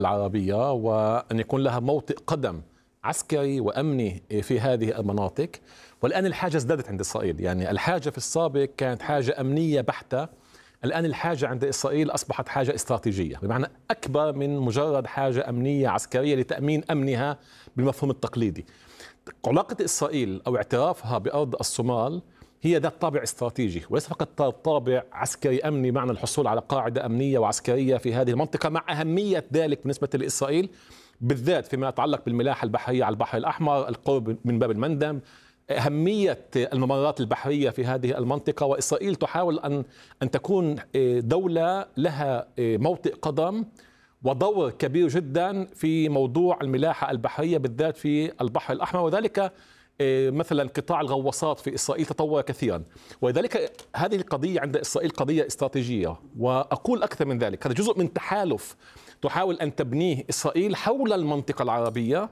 العربية وأن يكون لها موطئ قدم عسكري وأمني في هذه المناطق. والآن الحاجة ازدادت عند إسرائيل، يعني الحاجة في السابق كانت حاجة أمنية بحتة، الآن الحاجة عند إسرائيل أصبحت حاجة استراتيجية، بمعنى أكبر من مجرد حاجة أمنية عسكرية لتأمين أمنها بالمفهوم التقليدي. علاقة إسرائيل أو اعترافها بأرض الصومال هي ذات طابع استراتيجي وليس فقط طابع عسكري أمني، معنى الحصول على قاعدة أمنية وعسكرية في هذه المنطقة، مع أهمية ذلك بالنسبة لإسرائيل بالذات فيما يتعلق بالملاحة البحرية على البحر الأحمر، القرب من باب المندب، أهمية الممرات البحرية في هذه المنطقة. وإسرائيل تحاول أن تكون دولة لها موطئ قدم ودور كبير جدا في موضوع الملاحة البحرية بالذات في البحر الأحمر، وذلك مثلا قطاع الغواصات في إسرائيل تطور كثيرا، ولذلك هذه القضية عند إسرائيل قضية استراتيجية. وأقول أكثر من ذلك، هذا جزء من تحالف تحاول أن تبنيه إسرائيل حول المنطقة العربية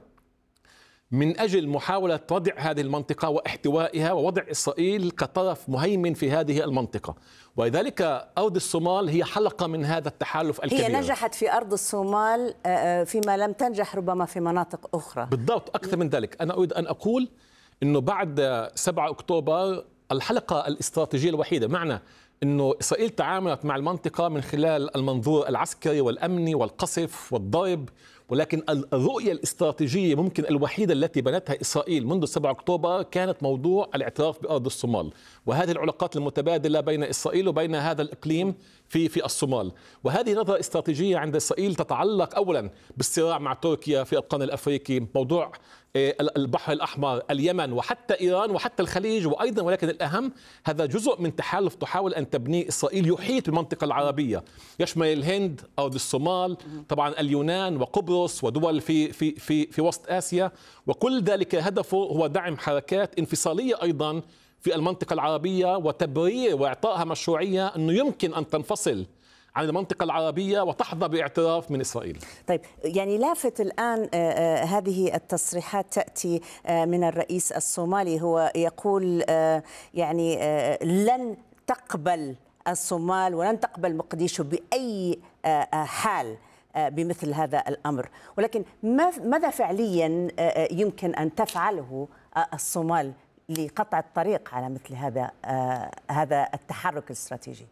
من أجل محاولة وضع هذه المنطقة واحتوائها ووضع إسرائيل كطرف مهيمن في هذه المنطقة. ولذلك أرض الصومال هي حلقة من هذا التحالف الكبير. هي نجحت في أرض الصومال فيما لم تنجح ربما في مناطق أخرى. بالضبط، أكثر من ذلك. أنا أريد أن أقول أنه بعد 7 أكتوبر الحلقة الاستراتيجية الوحيدة، معنى أنه إسرائيل تعاملت مع المنطقة من خلال المنظور العسكري والأمني والقصف والضرب، ولكن الرؤية الاستراتيجية ممكن الوحيدة التي بنتها إسرائيل منذ 7 أكتوبر كانت موضوع الاعتراف بأرض الصومال وهذه العلاقات المتبادلة بين إسرائيل وبين هذا الإقليم في الصومال. وهذه نظرة استراتيجية عند إسرائيل تتعلق أولا بالصراع مع تركيا في القرن الأفريقي، موضوع البحر الأحمر، اليمن، وحتى إيران وحتى الخليج، وأيضا ولكن الأهم هذا جزء من تحالف تحاول أن تبنيه إسرائيل يحيط بالمنطقة العربية، يشمل الهند، أرض الصومال، طبعا اليونان وقبرص ودول في وسط آسيا، وكل ذلك هدفه هو دعم حركات انفصالية أيضا في المنطقة العربية وتبرير وإعطائها مشروعية أنه يمكن أن تنفصل عن المنطقة العربية وتحظى باعتراف من إسرائيل. طيب، يعني لافت الآن هذه التصريحات تأتي من الرئيس الصومالي، هو يقول يعني لن تقبل الصومال ولن تقبل مقديشو بأي حال بمثل هذا الأمر، ولكن ماذا فعليا يمكن أن تفعله الصومال لقطع الطريق على مثل هذا التحرك الاستراتيجي؟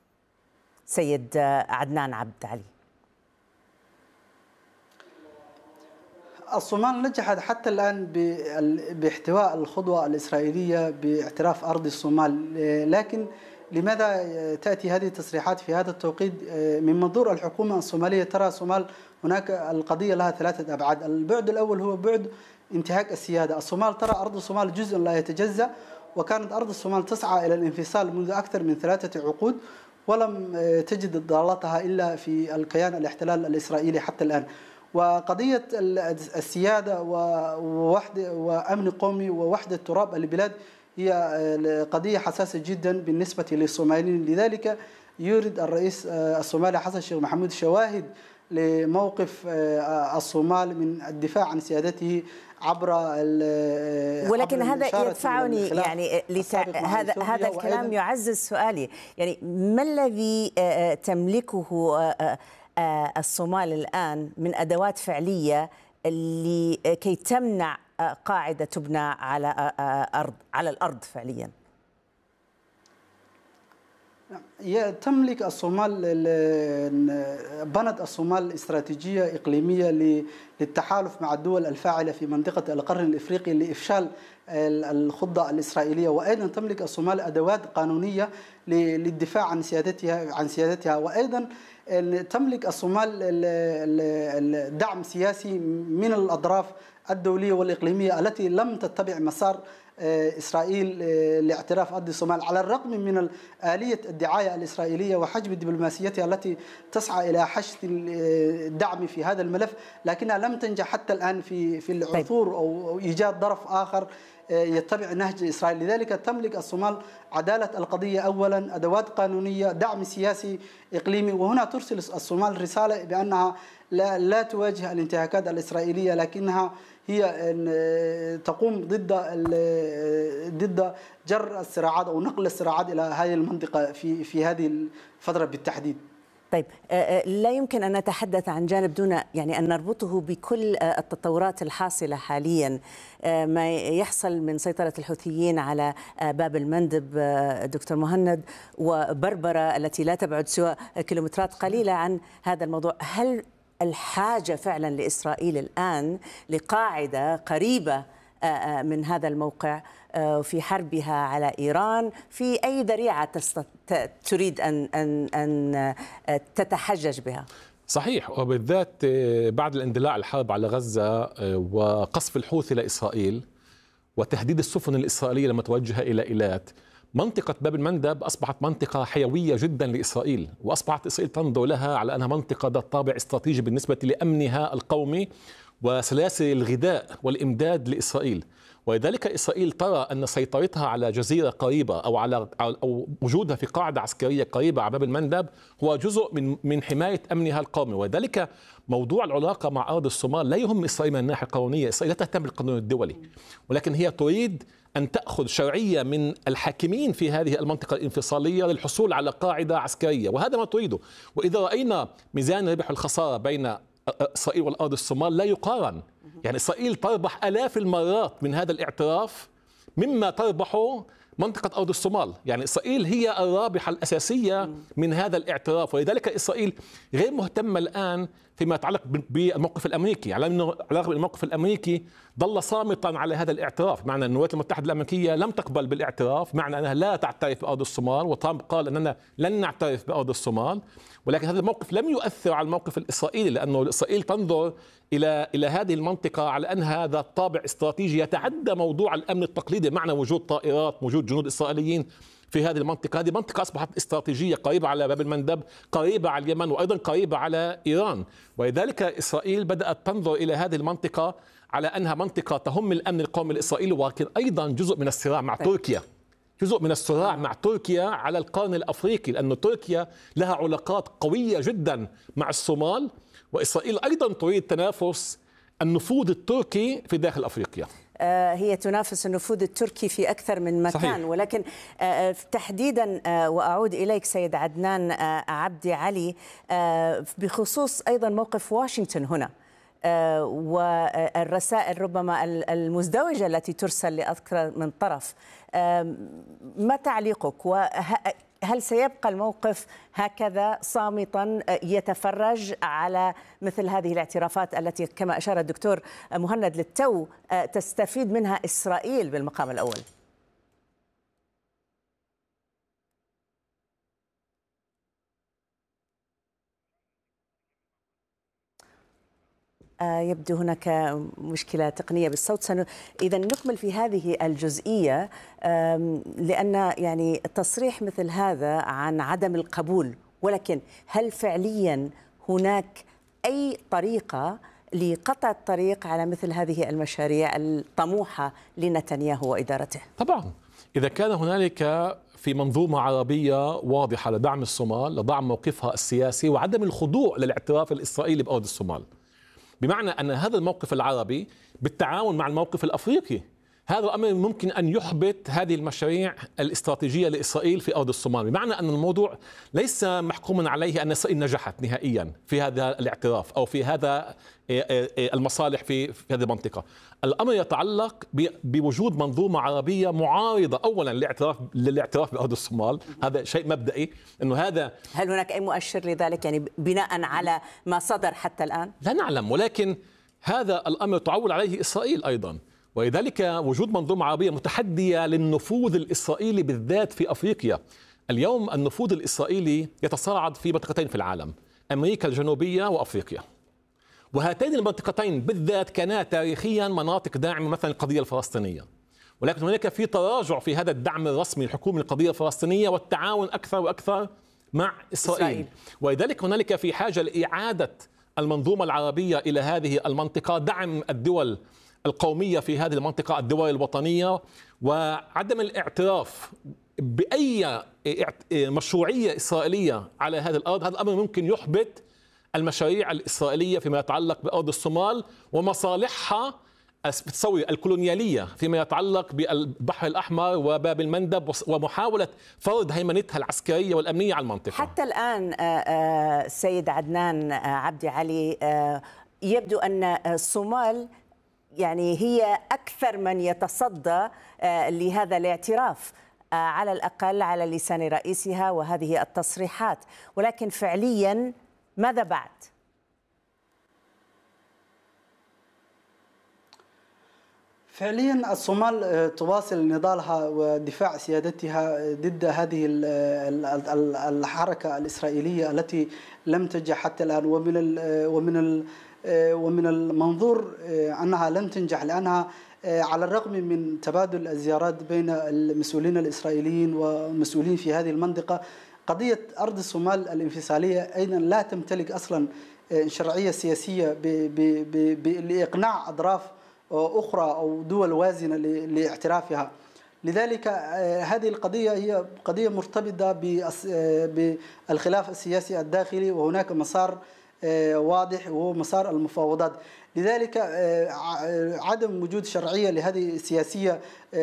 سيد عدنان عبد علي. الصومال نجحت حتى الآن باحتواء الخطوة الإسرائيلية باعتراف أرض الصومال، لكن لماذا تأتي هذه التصريحات في هذا التوقيت؟ من منظور الحكومة الصومالية ترى الصومال هناك القضية لها 3 أبعاد. البعد الأول هو بعد انتهاك السيادة. الصومال ترى أرض الصومال جزء لا يتجزأ، وكانت أرض الصومال تسعى إلى الانفصال منذ أكثر من 3 عقود، ولم تجد ضالتها إلا في الكيان الاحتلال الإسرائيلي حتى الآن. وقضية السيادة وأمن قومي ووحدة تراب البلاد هي قضية حساسة جدا بالنسبة للصوماليين، لذلك يريد الرئيس الصومالي حسن الشيخ محمود شواهد لموقف الصومال من الدفاع عن سيادته عبر ولكن هذا يدفعني يعني هذا الكلام يعزز سؤالي، يعني ما الذي تملكه الصومال الآن من أدوات فعلية كي تمنع قاعدة تبنى على الأرض فعليا؟ تملك الصومال، بنت الصومال استراتيجية إقليمية للتحالف مع الدول الفاعلة في منطقة القرن الإفريقي لإفشال الخطة الإسرائيلية، وأيضا تملك الصومال أدوات قانونية للدفاع عن سيادتها، وأيضا تملك الصومال دعم سياسي من الأطراف الدولية والإقليمية التي لم تتبع مسار إسرائيل لاعتراف أرض الصومال، على الرغم من آلية الدعاية الإسرائيلية وحجم دبلوماسيتها التي تسعى إلى حشد الدعم في هذا الملف، لكنها لم تنجح حتى الآن في العثور أو إيجاد طرف آخر يتبع نهج إسرائيل. لذلك تملك الصومال عدالة القضية أولا، أدوات قانونية، دعم سياسي إقليمي، وهنا ترسل الصومال رسالة بأنها لا تواجه الانتهاكات الإسرائيلية، لكنها هي تقوم ضد جر الصراعات أو نقل الصراعات إلى هذه المنطقة في هذه الفترة بالتحديد. طيب لا يمكن أن نتحدث عن جانب دون يعني أن نربطه بكل التطورات الحاصلة حاليا، ما يحصل من سيطرة الحوثيين على باب المندب دكتور مهند، وبربرة التي لا تبعد سوى كيلومترات قليلة عن هذا الموضوع. هل الحاجة فعلا لإسرائيل الآن لقاعدة قريبة من هذا الموقع في حربها على إيران في أي ذريعة تريد أن تتحجج بها؟ صحيح، وبالذات بعد الاندلاع الحرب على غزة وقصف الحوثي لإسرائيل وتهديد السفن الإسرائيلية لما توجه إلى إيلات، منطقة باب المندب أصبحت منطقة حيوية جدا لإسرائيل، وأصبحت إسرائيل تنظر لها على أنها منطقة ذات طابع استراتيجي بالنسبة لأمنها القومي وسلاسل الغذاء والإمداد لإسرائيل. ولذلك إسرائيل ترى أن سيطرتها على جزيرة قريبة أو وجودها في قاعدة عسكرية قريبة على باب المندب هو جزء من حماية أمنها القومي. ولذلك موضوع العلاقة مع أرض الصومال لا يهم إسرائيل من الناحية القانونية، إسرائيل لا تهتم بالقانون الدولي، ولكن هي تريد أن تأخذ شرعية من الحاكمين في هذه المنطقة الانفصالية للحصول على قاعدة عسكرية، وهذا ما تريده. وإذا رأينا ميزان الربح والخسارة بين إسرائيل والأرض الصومال لا يقارن، يعني إسرائيل تربح آلاف المرات من هذا الاعتراف مما تربحه منطقة أرض الصومال. يعني إسرائيل هي الرابحة الأساسية من هذا الاعتراف، ولذلك إسرائيل غير مهتمة الآن فيما يتعلق بالموقف الأمريكي، على أنه رغم الموقف الأمريكي ظل صامتا على هذا الاعتراف، معنى أن الولايات المتحدة الأمريكية لم تقبل بالاعتراف، معنى أنها لا تعترف بأرض الصومال، وترامب قال أننا لن نعترف بأرض الصومال. ولكن هذا الموقف لم يؤثر على الموقف الإسرائيلي، لأنه إسرائيل تنظر إلى هذه المنطقة على أن هذا طابع استراتيجي يتعدى موضوع الأمن التقليدي، معنى وجود طائرات، وجود جنود إسرائيليين في هذه المنطقة. هذه منطقة أصبحت استراتيجية قريبة على باب المندب، قريبة على اليمن، وأيضا قريبة على إيران. ولذلك إسرائيل بدأت تنظر إلى هذه المنطقة على أنها منطقة تهم الأمن القومي الإسرائيلي، ولكن أيضا جزء من الصراع مع تركيا، جزء من الصراع مع تركيا على القرن الأفريقي، لأن تركيا لها علاقات قوية جدا مع الصومال، وإسرائيل أيضا تريد تنافس النفوذ التركي في داخل أفريقيا. هي تنافس النفوذ التركي في أكثر من مكان. صحيح. ولكن تحديدا وأعود إليك سيد عدنان عبدي علي بخصوص أيضا موقف واشنطن هنا والرسائل ربما المزدوجة التي ترسل لأكثر من طرف، ما تعليقك؟ وهل سيبقى الموقف هكذا صامتا يتفرج على مثل هذه الاعترافات التي كما أشار الدكتور مهند للتو تستفيد منها إسرائيل بالمقام الأول؟ يبدو هناك مشكلة تقنية بالصوت. إذا نكمل في هذه الجزئية، لأن يعني تصريح مثل هذا عن عدم القبول، ولكن هل فعليا هناك أي طريقة لقطع الطريق على مثل هذه المشاريع الطموحة لنتنياهو وإدارته؟ طبعا إذا كان هنالك في منظومة عربية واضحة لدعم الصومال، لدعم موقفها السياسي وعدم الخضوع للاعتراف الإسرائيلي بأرض الصومال، بمعنى أن هذا الموقف العربي بالتعاون مع الموقف الأفريقي، هذا الأمر ممكن أن يحبط هذه المشاريع الاستراتيجية لإسرائيل في أرض الصومال، بمعنى أن الموضوع ليس محكوما عليه أن إسرائيل نجحت نهائيا في هذا الاعتراف أو في هذا المصالح في هذه المنطقة. الأمر يتعلق بوجود منظومة عربية معارضة أولا للاعتراف بأرض الصومال، هذا شيء مبدئي. إنه هذا، هل هناك أي مؤشر لذلك يعني بناء على ما صدر حتى الآن؟ لا نعلم، ولكن هذا الأمر تعول عليه إسرائيل أيضا، ولذلك وجود منظومة عربية متحدية للنفوذ الإسرائيلي بالذات في أفريقيا. اليوم النفوذ الإسرائيلي يتصاعد في منطقتين في العالم، أمريكا الجنوبية وأفريقيا، وهاتين المنطقتين بالذات كانا تاريخيا مناطق داعمة مثلا القضية الفلسطينية، ولكن هناك في تراجع في هذا الدعم الرسمي الحكومي للقضية الفلسطينية والتعاون أكثر وأكثر مع إسرائيل. ولذلك هنالك في حاجة لإعادة المنظومة العربية إلى هذه المنطقة، دعم الدول القومية في هذه المنطقة، الدول الوطنية، وعدم الاعتراف بأي مشروعية إسرائيلية على هذه الأرض. هذا الأمر ممكن يحبط المشاريع الإسرائيلية فيما يتعلق بأرض الصومال ومصالحها بتسوي الكولونيالية فيما يتعلق بالبحر الأحمر وباب المندب ومحاولة فرض هيمنتها العسكرية والأمنية على المنطقة. حتى الآن سيد عدنان عبدي علي، يبدو أن الصومال يعني هي أكثر من يتصدى لهذا الاعتراف، على الأقل على لسان رئيسها وهذه التصريحات، ولكن فعليا ماذا بعد؟ فعليا الصومال تواصل نضالها ودفاع سيادتها ضد هذه الحركة الإسرائيلية التي لم تنجح حتى الآن، ومن المنظور أنها لم تنجح لأنها على الرغم من تبادل الزيارات بين المسؤولين الإسرائيليين والمسؤولين في هذه المنطقة، قضية أرض الصومال الانفصالية أيضا لا تمتلك أصلا شرعية سياسية لإقناع أطراف أخرى أو دول وازنة لاعترافها. لذلك هذه القضية هي قضية مرتبطة بالخلاف السياسي الداخلي، وهناك مسار واضح وهو مسار المفاوضات. لذلك عدم وجود شرعية لهذه السياسية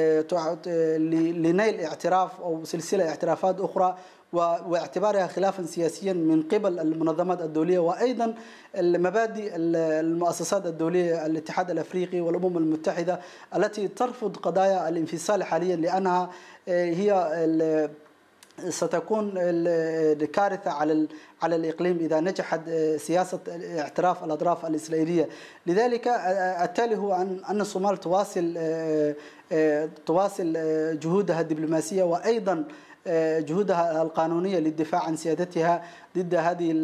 لنيل اعتراف أو سلسلة اعترافات أخرى واعتبارها خلافا سياسيا من قبل المنظمات الدولية وأيضا المبادئ المؤسسات الدولية، الاتحاد الأفريقي والأمم المتحدة، التي ترفض قضايا الانفصال حاليا لأنها هي ستكون كارثة على الإقليم إذا نجحت سياسة اعتراف الأطراف الإسرائيلية. لذلك التالي هو أن الصومال تواصل جهودها الدبلوماسية وأيضا جهودها القانونية للدفاع عن سيادتها ضد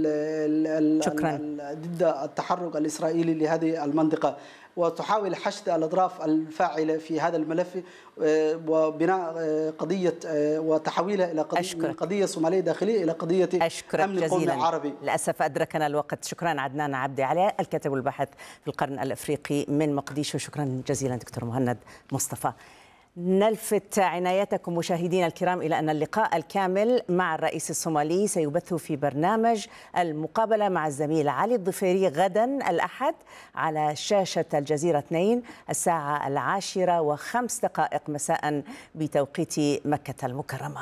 ضد التحرك الإسرائيلي لهذه المنطقة، وتحاول حشد الأطراف الفاعلة في هذا الملف وبناء قضية وتحويلها إلى قضية صومالية داخلية إلى قضية أمن القومي العربي. للأسف أدركنا الوقت. شكرا عدنان عبدي علي، الكاتب والباحث في القرن الأفريقي من مقديشو. شكرا جزيلا دكتور مهند مصطفى. نلفت عنايتكم مشاهدينا الكرام إلى أن اللقاء الكامل مع الرئيس الصومالي سيبث في برنامج المقابلة مع الزميل علي الضفيري غدا الأحد على شاشة الجزيرة 2 الساعة 10:05 مساء بتوقيت مكة المكرمة.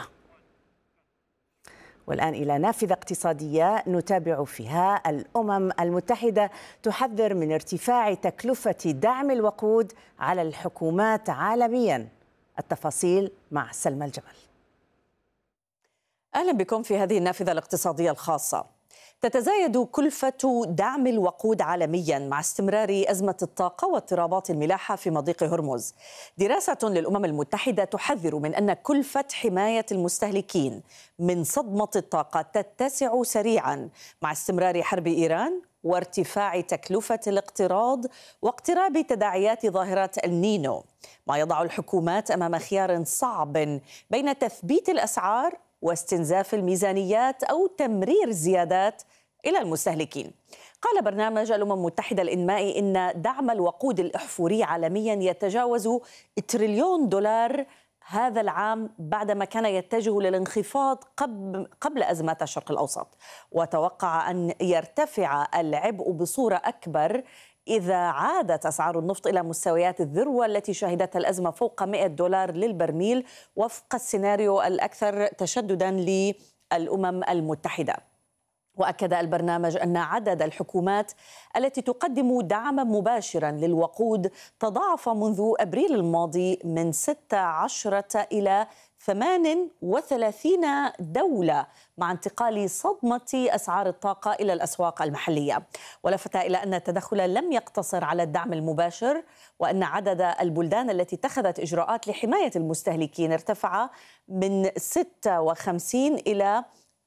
والآن إلى نافذة اقتصادية نتابع فيها الأمم المتحدة تحذر من ارتفاع تكلفة دعم الوقود على الحكومات عالمياً. التفاصيل مع سلمى الجمل. أهلا بكم في هذه النافذة الاقتصادية الخاصة. تتزايد كلفة دعم الوقود عالميا مع استمرار أزمة الطاقة واضطرابات الملاحة في مضيق هرمز. دراسة للأمم المتحدة تحذر من أن كلفة حماية المستهلكين من صدمة الطاقة تتسع سريعا مع استمرار حرب إيران وارتفاع تكلفة الاقتراض واقتراب تداعيات ظاهرة النينو، ما يضع الحكومات أمام خيار صعب بين تثبيت الأسعار واستنزاف الميزانيات أو تمرير زيادات إلى المستهلكين. قال برنامج الأمم المتحدة الإنمائي إن دعم الوقود الأحفوري عالميا يتجاوز $1 تريليون هذا العام بعدما كان يتجه للانخفاض قبل أزمات الشرق الأوسط، وتوقع أن يرتفع العبء بصورة أكبر إذا عادت أسعار النفط إلى مستويات الذروة التي شهدتها الأزمة فوق $100 للبرميل وفق السيناريو الأكثر تشدداً للأمم المتحدة. وأكد البرنامج أن عدد الحكومات التي تقدم دعما مباشرا للوقود تضاعف منذ أبريل الماضي من 16 إلى 38 دولة مع انتقال صدمة أسعار الطاقة إلى الأسواق المحلية. ولفت إلى أن التدخل لم يقتصر على الدعم المباشر، وأن عدد البلدان التي اتخذت إجراءات لحماية المستهلكين ارتفع من 56 إلى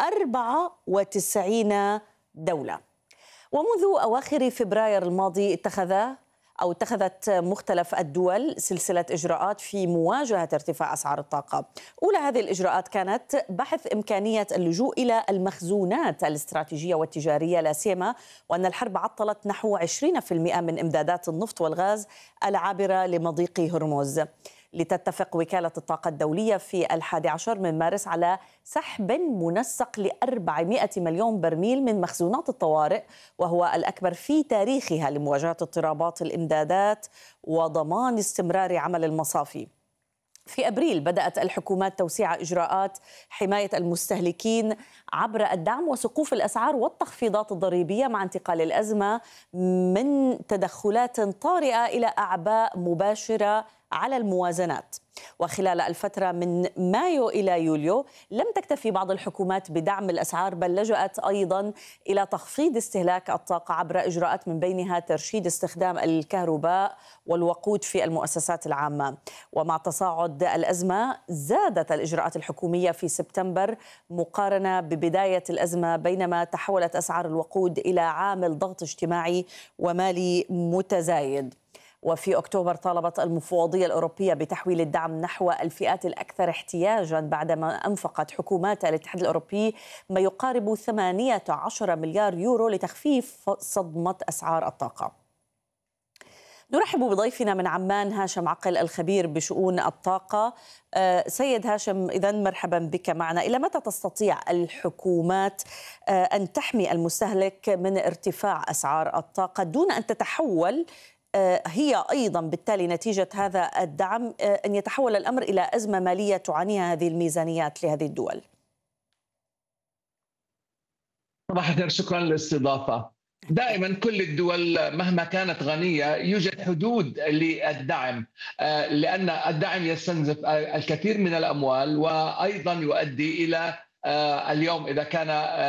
94 دولة. ومنذ أواخر فبراير الماضي اتخذت مختلف الدول سلسلة إجراءات في مواجهة ارتفاع أسعار الطاقة. أولى هذه الإجراءات كانت بحث إمكانية اللجوء إلى المخزونات الاستراتيجية والتجارية، لا سيما وأن الحرب عطلت نحو 20% من إمدادات النفط والغاز العابرة لمضيق هرمز. لتتفق وكالة الطاقة الدولية في 11 من مارس على سحب منسق ل400 مليون برميل من مخزونات الطوارئ، وهو الأكبر في تاريخها لمواجهة اضطرابات الإمدادات وضمان استمرار عمل المصافي. في أبريل بدأت الحكومات توسيع إجراءات حماية المستهلكين عبر الدعم وسقوف الأسعار والتخفيضات الضريبية، مع انتقال الأزمة من تدخلات طارئة إلى أعباء مباشرة على الموازنات. وخلال الفترة من مايو إلى يوليو لم تكتفي بعض الحكومات بدعم الأسعار، بل لجأت أيضا إلى تخفيض استهلاك الطاقة عبر إجراءات من بينها ترشيد استخدام الكهرباء والوقود في المؤسسات العامة. ومع تصاعد الأزمة زادت الإجراءات الحكومية في سبتمبر مقارنة ببداية الأزمة، بينما تحولت أسعار الوقود إلى عامل ضغط اجتماعي ومالي متزايد. وفي أكتوبر طالبت المفوضية الأوروبية بتحويل الدعم نحو الفئات الأكثر احتياجاً، بعدما أنفقت حكومات الاتحاد الأوروبي ما يقارب 18 مليار يورو لتخفيف صدمة أسعار الطاقة. نرحب بضيفنا من عمان هاشم عقل الخبير بشؤون الطاقة. سيد هاشم، إذن مرحبا بك معنا. إلى متى تستطيع الحكومات أن تحمي المستهلك من ارتفاع أسعار الطاقة دون أن تتحول هي أيضا بالتالي نتيجة هذا الدعم أن يتحول الأمر إلى أزمة مالية تعانيها هذه الميزانيات لهذه الدول؟ صباح الخير، شكرا للاستضافة. دائما كل الدول مهما كانت غنية يوجد حدود للدعم، لأن الدعم يستنزف الكثير من الأموال، وأيضا يؤدي إلى اليوم إذا كان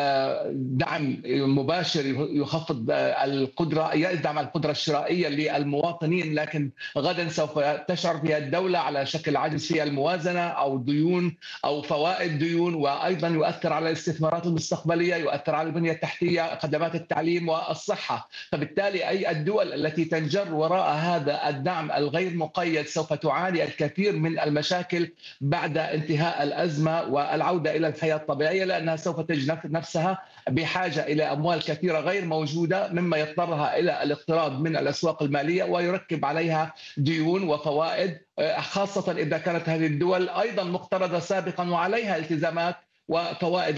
دعم مباشر يخفض القدرة، يدعم القدرة الشرائية للمواطنين، لكن غدا سوف تشعر فيها الدولة على شكل عجز في الموازنة أو ديون أو فوائد ديون، وأيضا يؤثر على الاستثمارات المستقبلية، يؤثر على البنية التحتية، خدمات التعليم والصحة. فبالتالي أي الدول التي تنجر وراء هذا الدعم الغير مقيد سوف تعاني الكثير من المشاكل بعد انتهاء الأزمة والعودة إلى الحياة الطبيعية، لأنها سوف تجد نفسها بحاجة إلى أموال كثيرة غير موجودة، مما يضطرها إلى الاقتراض من الأسواق المالية ويركب عليها ديون وفوائد، خاصة إذا كانت هذه الدول أيضا مقترضة سابقا وعليها التزامات وفوائد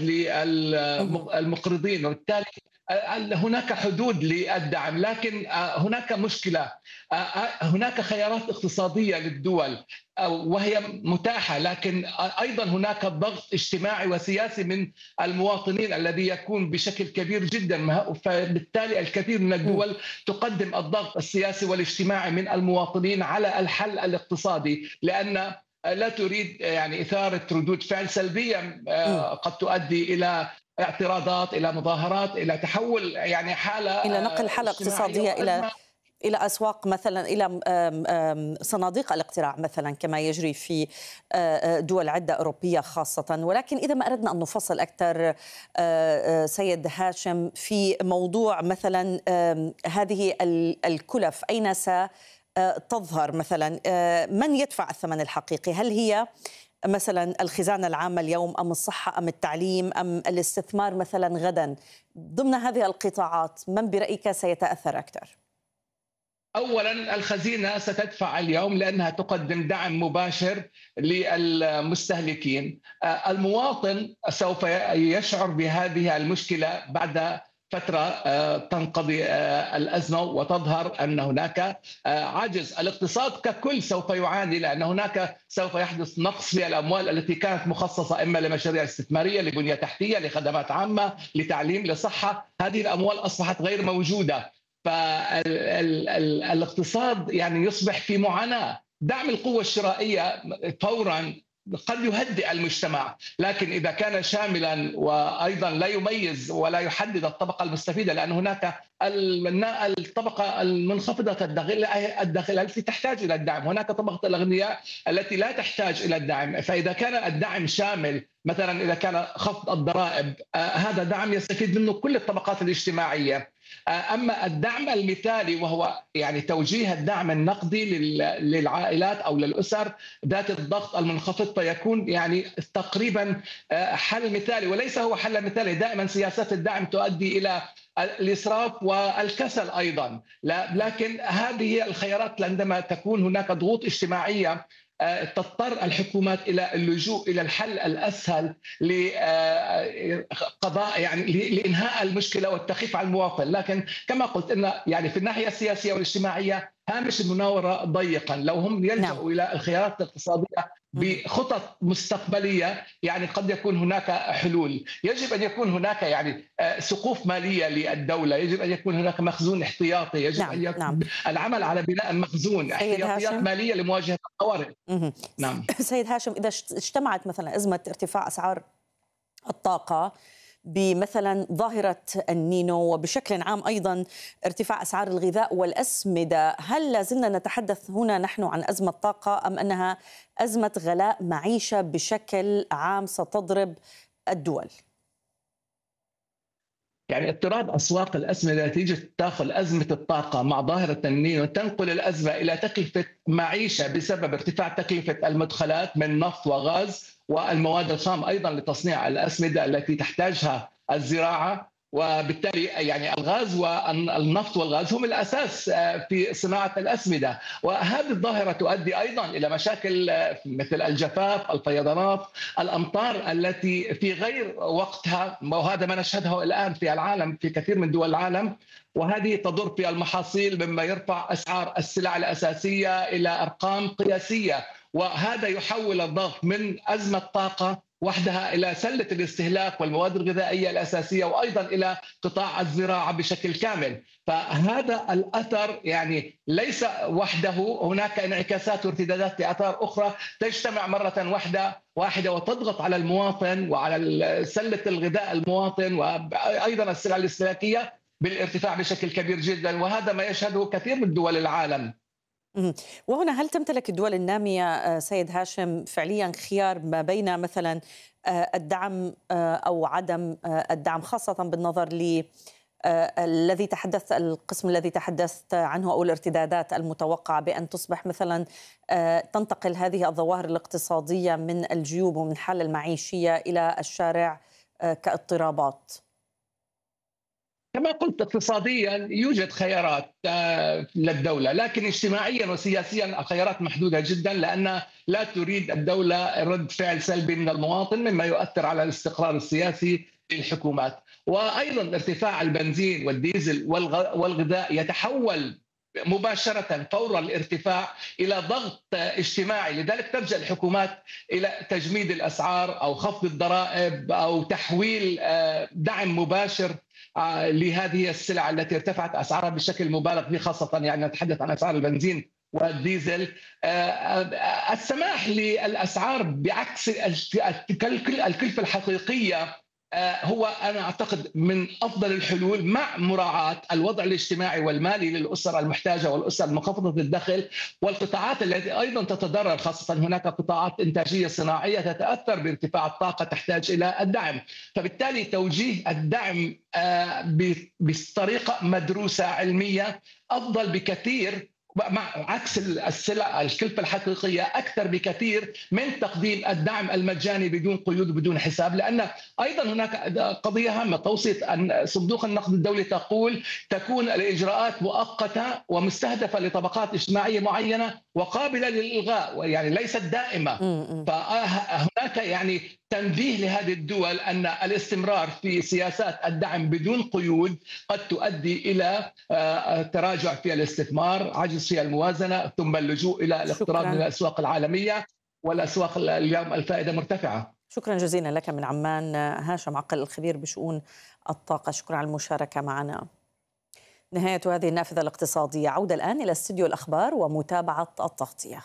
للمقرضين. وبالتالي هناك حدود للدعم، لكن هناك مشكلة. هناك خيارات اقتصادية للدول وهي متاحة، لكن أيضا هناك ضغط اجتماعي وسياسي من المواطنين الذي يكون بشكل كبير جدا، فبالتالي الكثير من الدول تقدم الضغط السياسي والاجتماعي من المواطنين على الحل الاقتصادي، لأن لا تريد يعني إثارة ردود فعل سلبية قد تؤدي إلى اعتراضات، إلى مظاهرات، إلى تحول يعني حالة إلى نقل حالة اقتصادية إلى أسواق، مثلا إلى صناديق الاقتراع مثلا، كما يجري في دول عدة أوروبية خاصة. ولكن إذا ما أردنا أن نفصل أكثر سيد هاشم في موضوع مثلا هذه الكلف، أين ستظهر مثلا؟ من يدفع الثمن الحقيقي؟ هل هي مثلا الخزانة العامة اليوم، أم الصحة، أم التعليم، أم الاستثمار مثلا غدا؟ ضمن هذه القطاعات من برأيك سيتأثر أكثر؟ أولا الخزينة ستدفع اليوم لأنها تقدم دعم مباشر للمستهلكين. المواطن سوف يشعر بهذه المشكلة بعد فترة تنقضي الأزمة وتظهر أن هناك عجز. الاقتصاد ككل سوف يعاني، لأن هناك سوف يحدث نقص في الأموال التي كانت مخصصة إما لمشاريع استثمارية، لبنية تحتية، لخدمات عامة، لتعليم، لصحة. هذه الأموال أصبحت غير موجودة، فالاقتصاد يعني يصبح في معاناة. دعم القوة الشرائية فورا قد يهدئ المجتمع، لكن إذا كان شاملا وأيضا لا يميز ولا يحدد الطبقة المستفيدة، لأن هناك الطبقة المنخفضة الدخل التي تحتاج إلى الدعم، هناك طبقة الأغنياء التي لا تحتاج إلى الدعم. فإذا كان الدعم شامل، مثلا إذا كان خفض الضرائب، هذا دعم يستفيد منه كل الطبقات الاجتماعية. أما الدعم المثالي وهو يعني توجيه الدعم النقدي للعائلات أو للأسر ذات الضغط المنخفض، فيكون يعني تقريبا حل مثالي، وليس هو حل مثالي. دائما سياسات الدعم تؤدي إلى الإسراف والكسل أيضا. لكن هذه الخيارات عندما تكون هناك ضغوط اجتماعية تضطر الحكومات الى اللجوء الى الحل الاسهل لقضاء لانهاء المشكله والتخفيف على المواطن، لكن كما قلت ان في الناحيه السياسيه والاجتماعيه هامش المناوره ضيقا. لو هم يلجأوا الى الخيارات الاقتصاديه بخطط مستقبلية قد يكون هناك حلول. يجب أن يكون هناك سقوف مالية للدولة، يجب أن يكون هناك مخزون احتياطي، يجب أن يكون العمل على بناء مخزون احتياطيات مالية لمواجهة الطوارئ. نعم سيد هاشم، إذا اجتمعت مثلا أزمة ارتفاع أسعار الطاقة بمثلا ظاهرة النينو وبشكل عام أيضا ارتفاع أسعار الغذاء والأسمدة، هل لازلنا نتحدث هنا نحن عن أزمة طاقة أم أنها أزمة غلاء معيشة بشكل عام ستضرب الدول؟ اضطراب أسواق الأسمدة نتيجة تداخل أزمة الطاقة مع ظاهرة النينو تنقل الأزمة إلى تكلفة معيشة بسبب ارتفاع تكلفة المدخلات من نفط وغاز والمواد الخام أيضا لتصنيع الأسمدة التي تحتاجها الزراعة، وبالتالي الغاز والنفط والغاز هم الأساس في صناعة الأسمدة. وهذه الظاهرة تؤدي أيضا إلى مشاكل مثل الجفاف، الفيضانات، الأمطار التي في غير وقتها، وهذا ما نشهده الآن في العالم في كثير من دول العالم، وهذه تضر في المحاصيل مما يرفع أسعار السلع الأساسية إلى أرقام قياسية. وهذا يحول الضغط من أزمة طاقة وحدها إلى سلة الاستهلاك والمواد الغذائية الأساسية، وأيضا إلى قطاع الزراعة بشكل كامل. فهذا الأثر ليس وحده، هناك انعكاسات وارتدادات لآثار أخرى تجتمع مرة واحدة وتضغط على المواطن وعلى سلة الغذاء المواطن وأيضا السلع الاستهلاكية بالارتفاع بشكل كبير جدا، وهذا ما يشهده كثير من دول العالم. وهنا هل تمتلك الدول النامية سيد هاشم فعليا خيار ما بين مثلا الدعم أو عدم الدعم، خاصة بالنظر القسم الذي تحدثت عنه أو الارتدادات المتوقعة بأن تصبح مثلا تنتقل هذه الظواهر الاقتصادية من الجيوب ومن الحالة المعيشية إلى الشارع كاضطرابات؟ كما قلت اقتصاديا يوجد خيارات للدولة، لكن اجتماعيا وسياسيا الخيارات محدودة جدا، لأن لا تريد الدولة رد فعل سلبي من المواطن مما يؤثر على الاستقرار السياسي للحكومات. وأيضا ارتفاع البنزين والديزل والغذاء يتحول مباشرة فور الارتفاع إلى ضغط اجتماعي، لذلك تلجأ الحكومات إلى تجميد الأسعار أو خفض الضرائب أو تحويل دعم مباشر لهذه السلع التي ارتفعت أسعارها بشكل مبالغ فيه، خاصة نتحدث عن أسعار البنزين والديزل. السماح للأسعار بعكس الكلفة الحقيقية هو أنا أعتقد من أفضل الحلول، مع مراعاة الوضع الاجتماعي والمالي للأسر المحتاجة والأسر المنخفضة الدخل والقطاعات التي أيضا تتضرر، خاصة هناك قطاعات إنتاجية صناعية تتأثر بارتفاع الطاقة تحتاج إلى الدعم. فبالتالي توجيه الدعم بطريقة مدروسة علمية أفضل بكثير، مع عكس السلع الكلفة الحقيقية أكثر بكثير من تقديم الدعم المجاني بدون قيود وبدون حساب. لأن أيضا هناك قضية هامة، توصية أن صندوق النقد الدولي تقول تكون الإجراءات مؤقتة ومستهدفة لطبقات اجتماعية معينة وقابلة للإلغاء، ليست دائمة. فهناك تنبيه لهذه الدول أن الاستمرار في سياسات الدعم بدون قيود قد تؤدي إلى تراجع في الاستثمار، عجز في الموازنة، ثم اللجوء إلى الاقتراب من الأسواق العالمية، والأسواق اليوم الفائدة مرتفعة. شكرا جزيلا لك من عمان هاشم عقل الخبير بشؤون الطاقة، شكرا على المشاركة معنا. نهاية هذه النافذة الاقتصادية، عودة الآن إلى استديو الأخبار ومتابعة التغطية.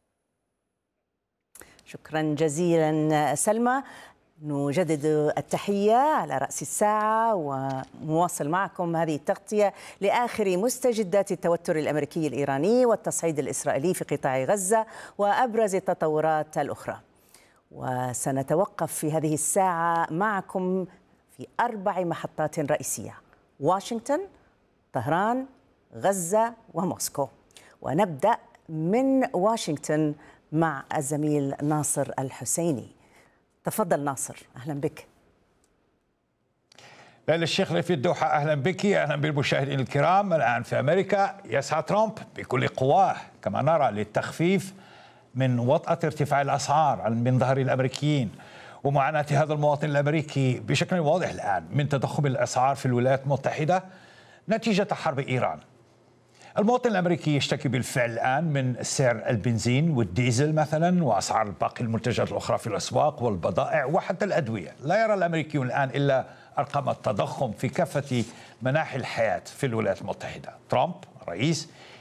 شكرا جزيلا سلمى. نجدد التحية على رأس الساعة ومواصل معكم هذه التغطية لآخر مستجدات التوتر الأمريكي الإيراني والتصعيد الإسرائيلي في قطاع غزة وأبرز التطورات الأخرى. وسنتوقف في هذه الساعة معكم في 4 محطات رئيسية: واشنطن، طهران، غزة وموسكو. ونبدأ من واشنطن مع الزميل ناصر الحسيني. تفضل ناصر، أهلا بك. ليلى الشيخ في الدوحة، أهلا بك، أهلا بالمشاهدين الكرام. الآن في أمريكا يسعى ترامب بكل قواه كما نرى للتخفيف من وطأة ارتفاع الأسعار من ظهر الأمريكيين ومعاناة هذا المواطن الأمريكي بشكل واضح الآن من تضخم الأسعار في الولايات المتحدة نتيجة حرب إيران. المواطن الأمريكي يشتكي بالفعل الآن من سعر البنزين والديزل مثلا وأسعار باقي المنتجات الأخرى في الأسواق والبضائع وحتى الأدوية. لا يرى الأمريكيون الآن إلا أرقام التضخم في كافة مناحي الحياة في الولايات المتحدة. ترامب رئيس